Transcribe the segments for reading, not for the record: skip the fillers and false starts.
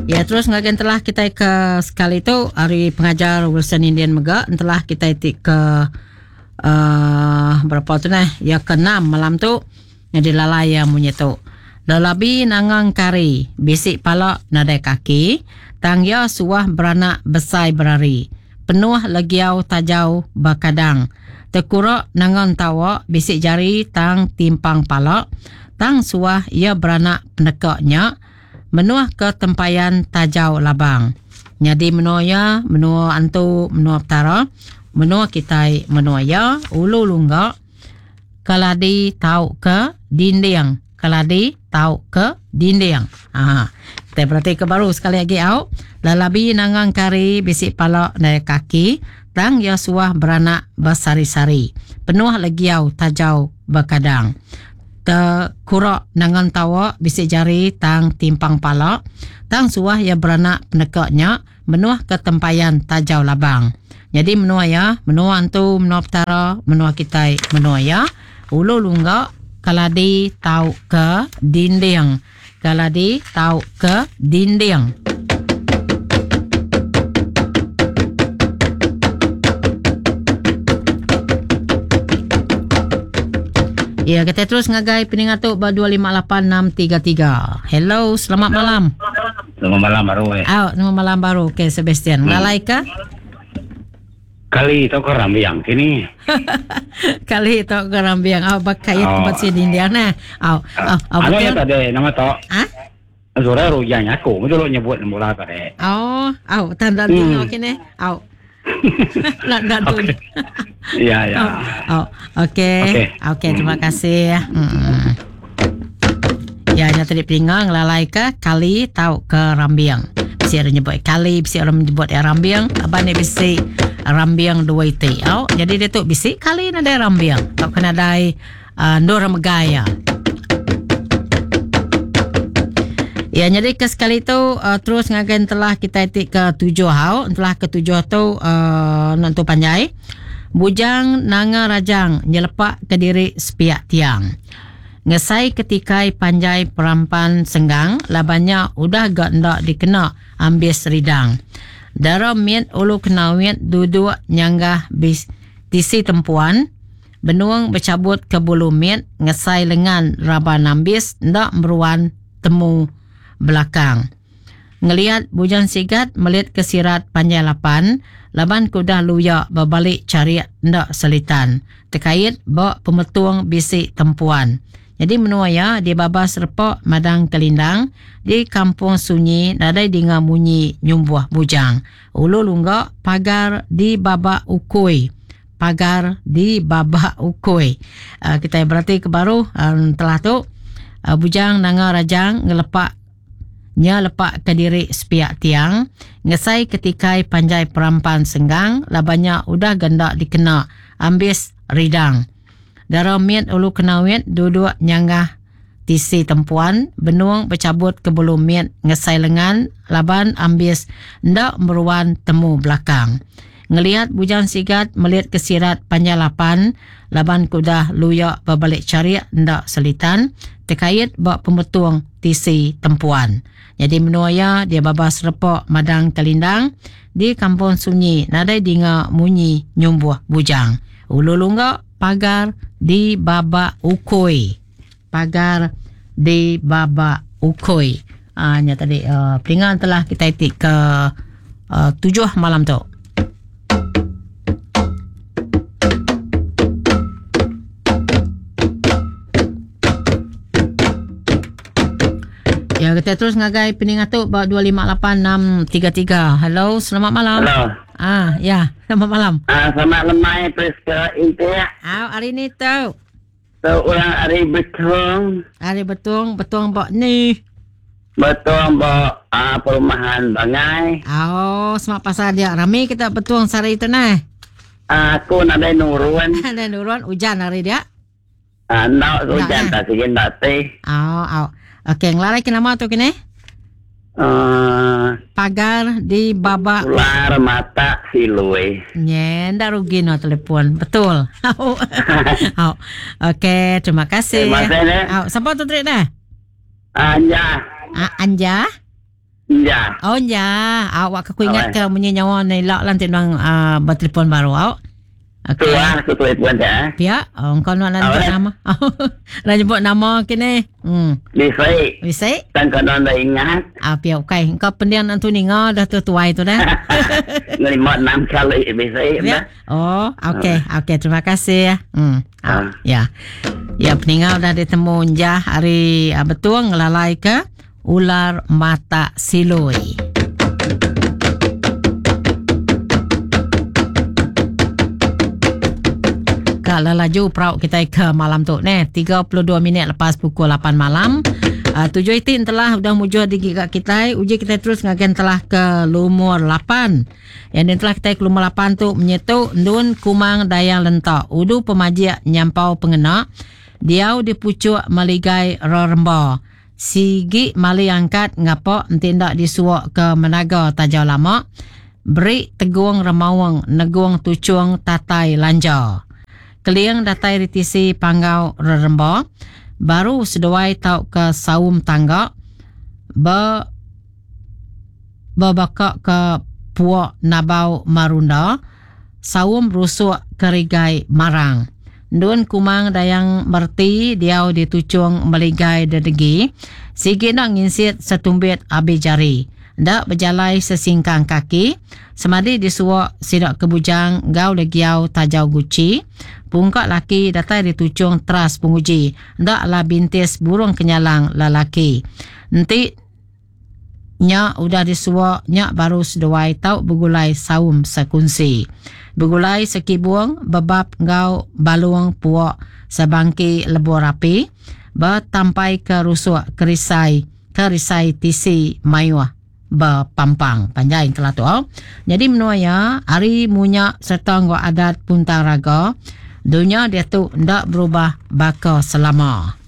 Ya, terus ngagen telah kita ke sekali tu hari pengajar Wilson Indian Mega telah kita ke berapa tu nah? Ya ke-6 malam tu yang dilalaya munyi tu. Lalabi nangang kari, bisik palak nadai kaki, tangya suah beranak besai berari. Penuh legiau tajau bakadang. Tekurak nangang tawa, bisik jari tang timpang palak, tang suah ia beranak penekaknya, menuah ke tempayan tajau labang. Jadi menua menua antu, menua petara, menua kitai, menua ya, ulu lunggak, kaladi tau ke dinding. Kaladi tau ke dinding. Kita berarti ke baru sekali lagi au. Lalabi nangang kari bisik palak dari kaki, tang ya suah beranak bersari-sari. Penuh legiau tajau berkadang. Kurak nangan tawa bisik jari tang timpang palak, tang suah ya beranak penekaknya, menuah ke tempayan tajau labang. Jadi menua ya, menua antu, menua petara, menua kitai, menua ya, ulu lunggak, kaladi tau ke dinding. Kaladi tau ke dinding. Ya, kita terus ngagai peningatuk 258-633. Hello, selamat malam. Selamat malam baru. Selamat malam baru. Okey, Sebastian. Lalai ke? Kali itu ke Rambiang kini. Kali itu ke Rambiang. Bakal tempat si dinding nah. Ano ya tadi nama to? Sore rujanya aku, betul nyebut mula tadi. Tanda dino kini. Nak dulu. Ya. Okey, terima kasih. Ya, nya tadi pinggang lalai ke kali tau ke Rambiang. Bisi orang nyebut kali, bisi orang menyebut Rambiang. Abang ni bisi Rambiang dua itu. Jadi dia tu bisi kali ada Rambiang. Tak kena dai Nur Megaya. Ya, jadi ke sekali tu terus ngagen telah kita itik ke 7 telah ke 7 tu nantu panjai. Bujang nanga rajang nyelepak ke diri sepiak tiang. Ngesai ketikai panjai perampan senggang, labanya udah gak ndak dikena ambil seridang. Dara miet ulu kenawit duduk nyanggah bis tisi tempuan, benuang bercabut ke bulu miet, ngesai lengan raba nambis, ndak meruan temu belakang. Ngelihat bujang sigat melihat ke sirat panjai lapan, laban kuda luya berbalik cari ndak selitan. Terkait bak pemetuang bisik tempuan. Jadi menua ya di babas repok madang kelindang di kampung sunyi nadai dengar bunyi nyumbuh bujang. Ulu lunggak pagar di babak ukui. Pagar di babak ukui. Kita berarti ke baru telah tu bujang nanga rajang ngelepak ke diri sepiak tiang, ngesai ketikai panjai perampan senggang, labanya udah gendak dikena ambis ridang. Dara miet ulu kenawit duduk nyanggah tisi tempuan, benuang bercabut ke bulu miet ngesai lengan, laban ambis ndak meruan temu belakang. Ngelihat bujang sigat melihat ke sirat panjai lapan, laban kuda luyak berbalik cari ndak selitan, terkait bak pemetuang tisi tempuan. Jadi menuaya dia babas repok madang kelindang di kampung sunyi nadai dengar munyi nyumbuh bujang. Ulu lunggak pagar di babak ukui. Pagar di babak ukui. Nya tadi peringatan telah kita itik ke 7 malam tu. Ya, kita terus ngagai peningatuk 258-633. Hello, selamat malam. Halo. Ya, selamat malam. Selamat lemai Priska Intia. Hari ni tu. Ulang hari betung. Hari betung bak ni. Betung bak perumahan Bangai. Semak pasal dia. Ramai kita betung sehari tu nah. Aku nak ada nurun. Ada nurun, hujan hari dia. Nak hujan tak sigin tak teh. Okey, ngelarai ke nama tu kini? Pagar di babak ular mata silui. Ndak rugi no telefon. Betul. Okey, terima kasih. Terima kasih. Siapa tu trik dah? Anja. Anja? Ya. Oh ya, awak aku ingat ke punya nyawa ni lak lantik nang bertelefon baru awak. Okey. Aku telefon dah. Pia, kau nak nyebut nama. Nak nyebut nama kini. Bisa. Kan kau dah ingat. Pia okey. Kau pendian antu ni dah tua itu dah. Ngelima 6 kali bisa. Ya. Oh, okey. Terima kasih ya. Ya. Ya, peninggal dah ditemu jah hari betul ngelalai ke ular mata siloi. Kalau laju perauk kita ke malam tu 32 minit lepas pukul 8 malam. 7 itin telah dah mujur di gigak kita. Uji kita terus ngagen telah ke lumur 8. Yang telah kita ke lumur 8 tu menyetuk ndun kumang dayang lentok. Udu pemajik nyampau pengena. Diau dipucuk maligai roremba. Sigi mali angkat ngapok tindak disuak ke menaga tajau lama. Beri teguang remawang neguang tucung tatai lanja. Keliang datai ritisi panggau reremba. Baru seduai tau ke saum tangga. Berbakak ke puak nabau marunda. Saum rusuk kerigai marang. Dun kumang dayang merti diau ditucung meligai dedegi. Sigi nak nginsit setumbit abi jari. Dak berjalai sesingkang kaki. Semadi disuak sidak kebujang gau legiau tajau guci. Pungkak laki datai ditucung teras penguji. Dak lah bintis burung kenyalang lalaki. Nanti nyak udah disuak, nyak baru seduai tau begulai saum sekunsi. Begulai sekibuang bebab ngau baluang puak sebangki lebur api. Bertampai ke rusuk kerisai tisi mayuah berpampang panjang telah tu. Jadi menuaya hari munyak serta ngau adat puntang raga. Dunia dia tu ndak berubah baka selama.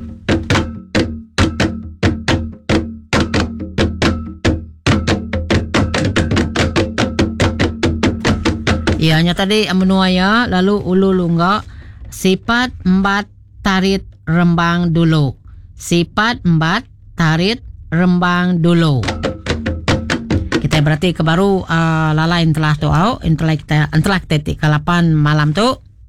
Ianya tadi menuaya lalu ulu lunga sifat embat tarit rembang dulu. Sifat embat tarit rembang dulu. Kita berarti ke baru lalain telah tu au intelek tetik ke 8 malam tu.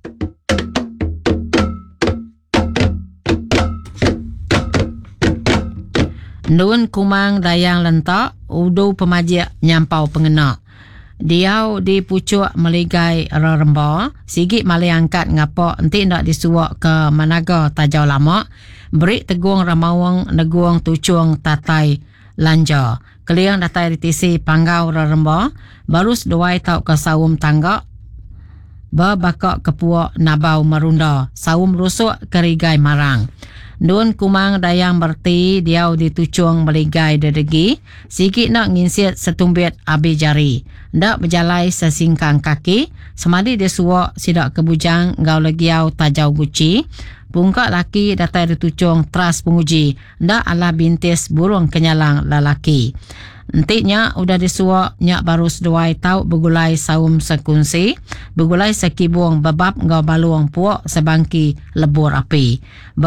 Nun kumang dayang lentak udu pemajik nyampau pengena. Diau dipucuk meligai reremba. Sigit mali angkat ngapok enti nak disuak ke menaga tajau lama. Beri teguang ramawang neguang tucung tatai lanja. Keliang datai ritisi panggau reremba. Baru seduai tau ke saum tangga. Berbakak kepuak nabau merunda. Saum rusuk kerigai marang. Dun kumang dayang berti diau ditucung meligai dedegi. Sikit nak nginsit setumbit abi jari. Ndak berjalai sesingkang kaki. Semadi dia suak sidak kebujang gau legiau tajau guci. Pungkak laki datai ditucung teras penguji. Ndak ala bintis burung kenyalang lalaki. Entiknya udah disuak nyak baru seduai tau begulai saum sekunsi. Begulai sekibuang bebab ngau baluang puak sebangki lebur api.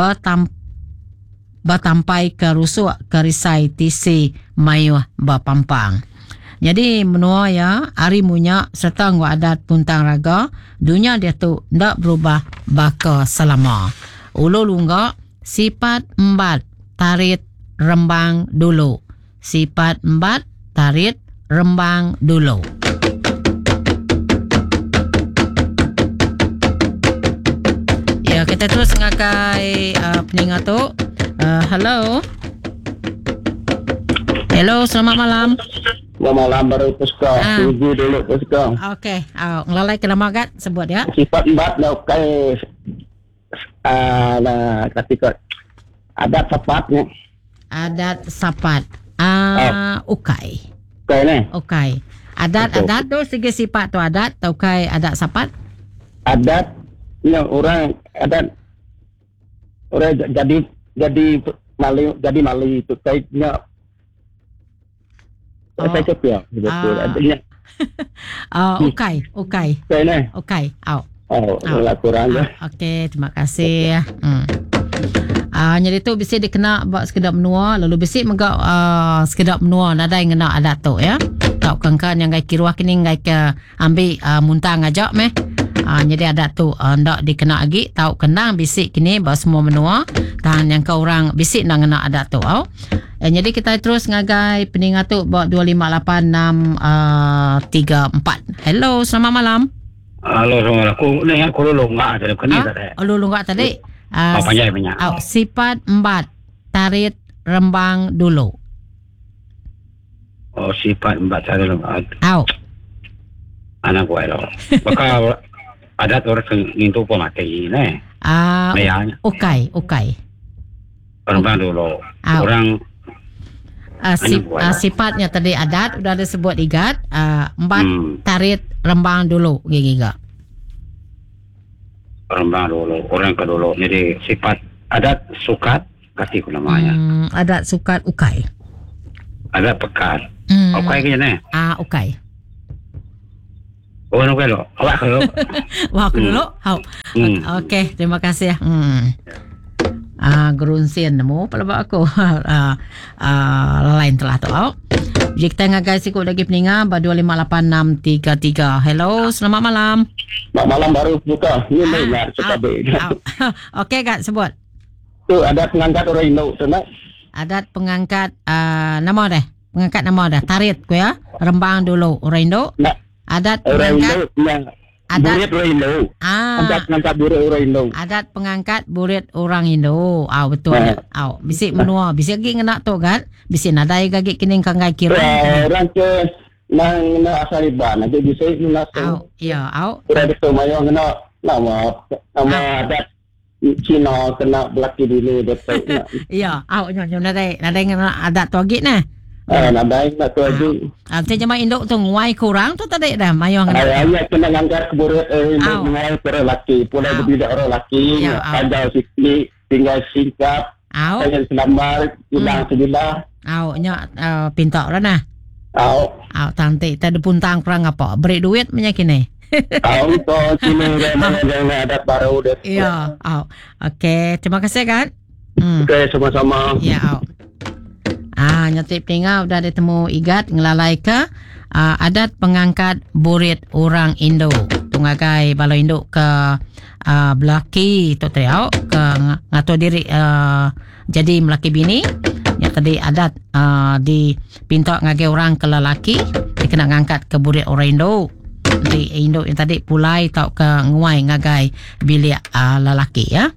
Bertampai ke rusuk kerisai tisi mayuh berpampang. Jadi menua ya hari munyak serta ngau adat puntang raga. Dunia dia tu ndak berubah baka selama. Ulu lunga sifat embat tarit rembang dulu. Sifat embat tarit rembang dulu. Ya kita terus ngakai peningat tu. Hello. Hello, selamat malam. Selamat malam baru Puska. Tuju dulu Puska. Okey. Ngelalai ke nama gat sebut ya. Sifat embat dah kai ketika adat sapatnya. Adat sapat. Ukai. Ukai ni. Ukai. Adat tu segi sifat tu adat atau ukai adat sapat? Adat ni orang adat orang jadi mali itu kaitnya. Saya cakap betul. Adanya. Ukai. Ukai ni. Ukai. Kurang je. Okey, terima kasih. Jadi tu bisi dikena buat sekedap menua, lalu bisi megak sekedap menua nadai ngena adat tu ya. Tau kan yang gai kiruah kini gai ke ambil muntang ajak meh. Jadi adat tu ndak dikena lagi, tau kenang bisi kini buat semua menua. Tahan yang kau orang bisi nak ngena adat tu. Jadi kita terus ngagai peningat tu buat 258634. Hello, selamat malam. Halo, selamat malam. Aku ni aku lu ngak tadi kini tadi. Lu ngak tadi. Panjang. Sifat embat tarit rembang dulu. Sifat embat tarit rembang. Anak gue lo. Bakal adat orang ngintu pemati ni. Okay. Rembang dulu. Orang sifatnya tadi adat udah disebut igat. Embat tarit rembang dulu giga. Rembang dulu, orang ke dulu. Jadi sifat adat sukat kasih ku namanya. Adat sukat ukai. Adat pekat. Ukai kaya ni. Ukai. Orang ukai lo. Awak ke dulu. Wah, aku dulu. Okey, terima kasih ya. Gerunsian nemu pelabak aku. Lain telah tu. Jadi kita ngagai siku lagi peninga 258633. Hello, selamat malam. Selamat malam baru buka. Ini nak sekabik. Okey Kak, sebut. Tu adat pengangkat orang Indo tu nak. Adat pengangkat nama dah. Pengangkat nama dah. Tarit ku ya. Rembang dulu orang Indo. Adat pengangkat burit orang Indo. Adat pengangkat burit orang Indo. Adat pengangkat burit orang Indo. Betul. Bisi menua, bisi lagi ngena tu kan. Bisi nadai gagi kini kanggai kira. Orang ke nang asal iban aja bisa nak. Ya, Kira itu mayo ngena nama adat Cina kena belaki dulu betul. Ya, nadai ngena adat tu lagi nah. Nadai nak tu lagi. Artinya cuma induk tu nguai kurang tu tadi dah mayo ngena. Ayah kena ngangkat keburit nguai orang laki, pula berbeda orang laki, panjang sikit, tinggal singkap. Saya selamar, hilang sejelah. Pintar lah nah. Tanti, tadi puntang kurang apa? Beri duit banyak kini. Itu sini dengan adat baru. Ya, okey. Terima kasih kan. Okey, sama-sama. Ya, nyatip tinggal udah ditemu igat ngelalai ke adat pengangkat burit orang Indo. Tunggagai balo Indo ke belaki tu teriau ke ngatur diri jadi melaki bini. Yang tadi adat di pinta ngagai orang ke lelaki dia kena ngangkat ke burit orang Indo. Di Indo yang tadi pulai tau ke nguai ngagai bilik lelaki ya.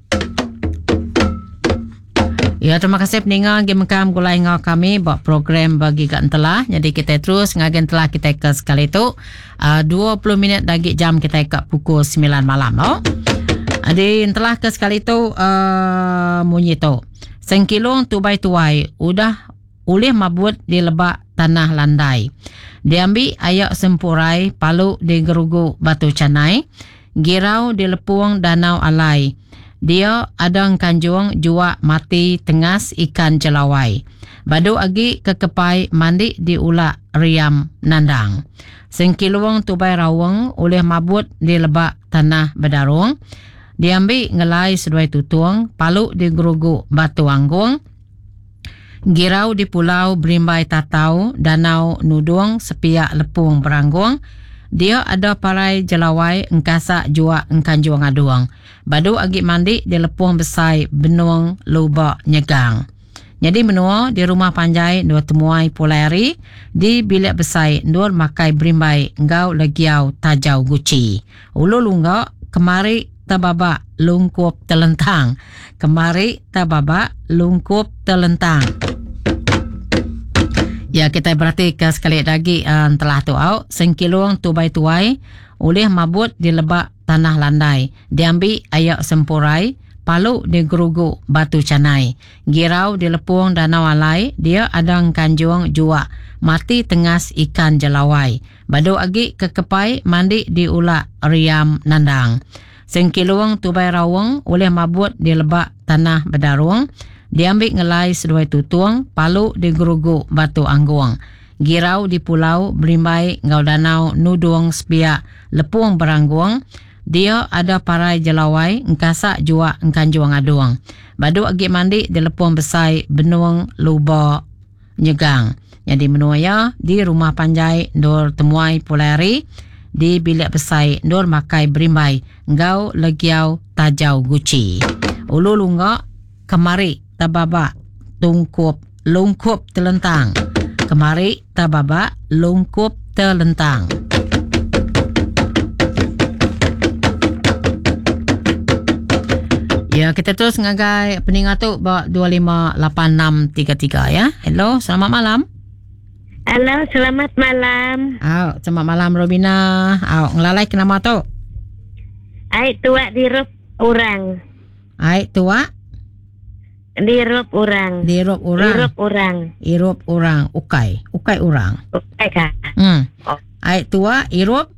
Ya, terima kasih pendengar game kam gulai ngau kami buat program bagi kat telah. Jadi kita terus ngagen telah kita ke sekali tu 20 minit lagi jam kita ke pukul 9 malam Adi telah ke sekali tu munyi tu. Sengkilung tubai-tuai udah ulih mabut di lebak tanah landai. Diambil ayak sempurai palu di gerugu batu canai. Girau di lepung danau alai. Dia adang kanjung jua mati tengas ikan jelawai. Badu agi kekepai mandi di ulak riam nandang. Sengkiluang tubai rawang oleh mabut di lebak tanah bedarung. Diambil ngelai seduai tutung, palu di gerugu batu anggung. Girau di pulau Berimbai Tatau, danau nudung sepiak lepung beranggung. Dia ada parai jelawai engkasa jua engkanjuang aduang. Badu agi mandi di lepung besai benung lubak nyegang. Jadi menua di rumah panjai dua temuai pulari di bilik besai nur makai Berimbai ngau legiau tajau guci. Ulu lunga kemari tababa lungkup telentang. Kemari tababa lungkup telentang. Ya, kita berarti ke sekali lagi telah tu sengkilung tubai-tuai oleh mabut di lebak tanah landai. Diambil ayak sempurai, palu di gerugu batu canai. Girau di lepung danau alai, dia adang kanjung jua mati tengas ikan jelawai. Badu agi kekepai mandi di ulak riam nandang. Sengkilung tubai rawang oleh mabut di lebak tanah bedarung. Diambil ngelai seduai tutung, palu di gerugu batu anggung. Girau di pulau Berimbai ngau danau nudung sepiak lepung beranggung. Dia ada parai jelawai, engkasak jua engkan juang aduang. Badu agi mandi dilepon besai benuang luba nyegang. Jadi menua ya di rumah panjai ndor temuai puleri di bilik besai ndor makai berimbai ngau legiau tajau guci. Ulu lunga kemari tababa tungkup lungkup telentang. Kemari tababa lungkup telentang. Ya, kita terus ngagai peningat tu 258633 ya. Hello, selamat malam. Halo, selamat malam. Selamat malam Robina. Ngelalai ke nama tu? Ai tua dirup orang. Ai tua? Dirup orang. Dirup orang. Dirup orang. Irup orang. Ukai. Ukai orang. Ukai kah? Ai tua irup?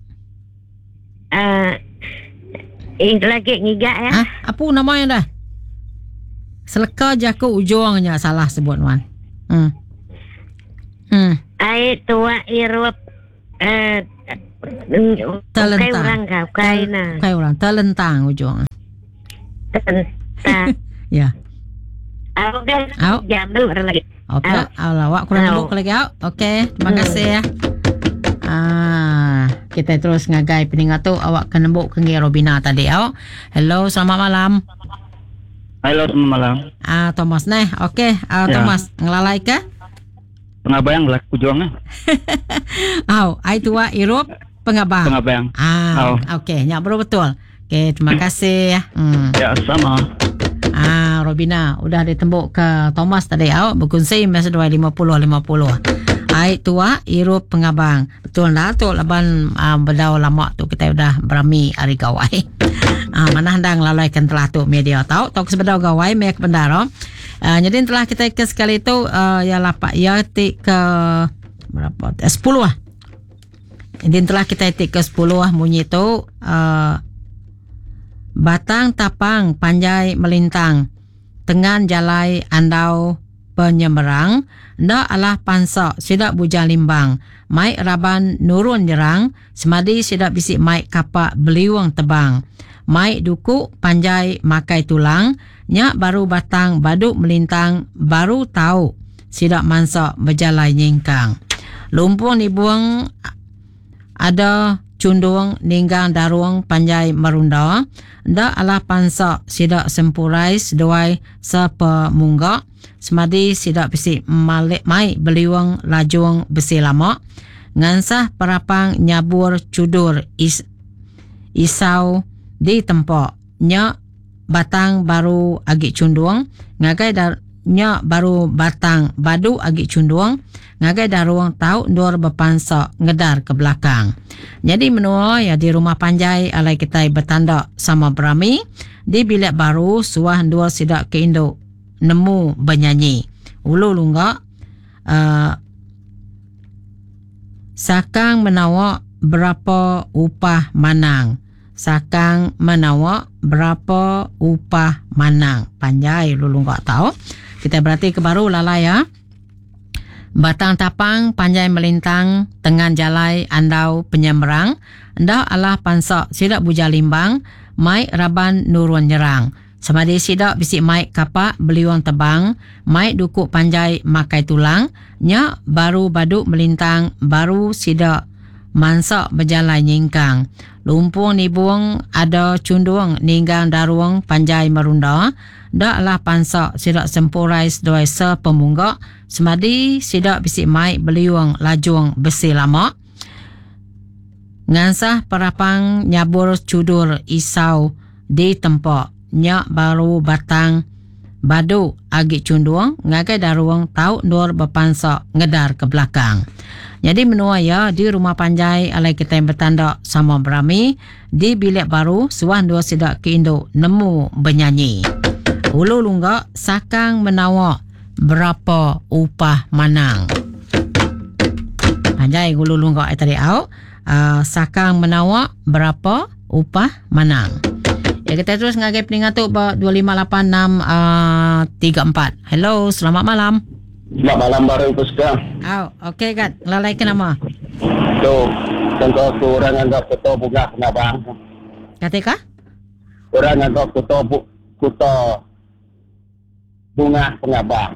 Lagi ngigak ya. Apa namanya dah? Seleka jaku ujungnya salah sebut wan. Ai tua irup telentang. Ukai orang kah? Ukai na. Ukai orang. Telentang ujung. Telentang. Ya. Okey. Jam dulu lagi. Okey. Awak kurang nembuk lagi. Okey. Terima kasih ya. Kita terus ngagai peningat tu awak kena nembuk ke Robina tadi. Hello, selamat malam. Halo, selamat malam. Thomas neh. Okey, Thomas ngelalai ke? Pengabayang lah kujuangnya. Ai tua irup pengabang. Pengabayang. Okey, nyak betul. Okey, terima kasih ya. Ya, sama. Robina udah ditembuk ke Thomas tadi. Berkongsi masa 250-50. Ai tua irup pengabang. Betul dah tu laban bedau lama tu kita udah berami hari gawai. Mana handang lalaikan telah tu media tahu sebedau gawai mek bendaro. Jadi telah kita ke sekali tu ya lapak ya tik ke berapa? 10 lah. Jadi telah kita tik ke 10 lah bunyi tu batang tapang panjai melintang tengan jalai andau penyeberang nda alah pansak sidak bujang limbang mai raban nurun nyerang semadi sidak bisik mai kapak beliwang tebang mai duku panjai makai tulang nyak baru batang baduk melintang baru tahu sidak mansak berjalai nyingkang lumpur dibuang ada cundung ninggang daruang panjai merunda nda alah pansak sidak sempurais doai sepemunggak semadi sidak bisik malik mai beliwang lajuang besi lama ngansah perapang nyabur cudur isau di tempat nya batang baru agi cundung ngagai nya baru batang badu agi cundung ngagai daruang tau ndor berpansak ngedar ke belakang. Jadi menua ya di rumah panjai alai kita bertanda sama berami di bilik baru suah ndor sidak ke induk nemu bernyanyi. Ulu lunga sakang menawak berapa upah manang. Sakang menawak berapa upah manang. Panjai ulu lunga tahu. Kita berarti ke baru lalai ya. Batang tapang panjai melintang tengan jalai andau penyeberang nda alah pansak sidak buja limbang mai raban nurun nyerang. Semadi sidak bisik mai kapak beliwang tebang, mai dukuk panjai makai tulang, nya baru baduk melintang, baru sidak mansak berjalan nyingkang. Lumpur ni buang ada cundung ninggang daruang panjai merunda, dak lah pansak sidak sempurais doai sepemunggak, semadi sidak bisik mai beliwang lajuang besi lama. Ngansah perapang nyabur cudur isau di tempat. Nyak baru batang badu agi cundung ngagai daruang tau nur berpansak ngedar ke belakang. Jadi menua ya di rumah panjai alai kita yang bertanda sama berami di bilik baru suan dua sidak ke induk nemu bernyanyi. Ulu lunggak sakang menawak berapa upah manang. Panjai ulu lunggak tadi au sakang menawak berapa upah manang. Ya, kita terus ngagai peningat tu 258634. Hello, selamat malam. Selamat malam baru Puska. Okey Kat, lalai ke nama? Tu, tengok aku orang anggap ketua bunga kena bang. Katika? Orang agak kuto bunga pengabang.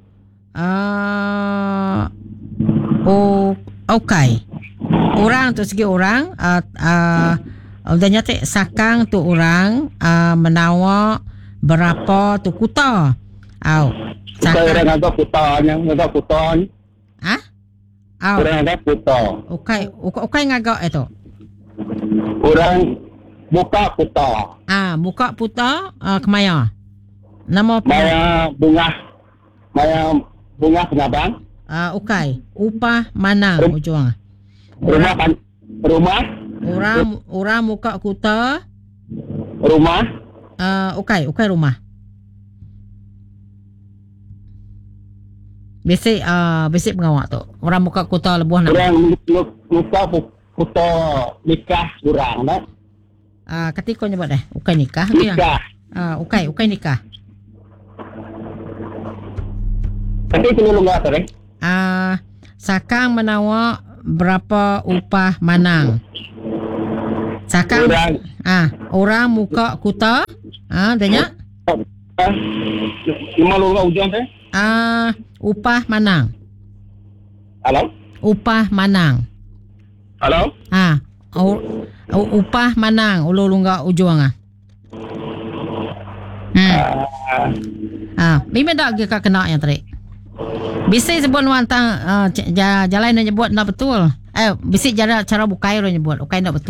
Okay. Orang tu segi orang udah nyata sakang tu orang menawa berapa tu kuta. Orang agak kuto. Ah? Orang agak kuto. Okay ngagak itu. Orang buka kuto. Buka puta kemaya. Nama Maya bunga pengabang. Okay. Upah manang ujung. Rumah. Orang muka kuta. Rumah. Okay rumah. Basic pengawak tu. Orang muka kuta lebuh nak. Orang muka kuta nikah kurang tak? Ketika kau nyebut ukay nikah. Nikah. Ukay nikah. Tapi penulung apa ni? Sakang menawa berapa upah manang. Sakang orang muka kuta. Banyak? 5 ujung teh. Upah manang. Halo? Upah manang. Halo? Upah manang ululungga ujung Memang tak kita kena yang tadi. Bisa sebut wantang jalan yang nyebut nak betul. Bisa cara bukai orang nyebut. Bukai nak betul.